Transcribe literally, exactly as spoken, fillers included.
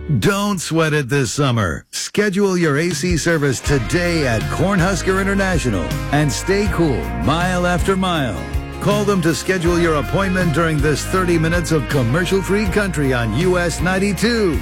Don't sweat it this summer. Schedule your A C service today at Cornhusker International and stay cool mile after mile. Call them to schedule your appointment during this thirty minutes of commercial-free country on U S ninety-two.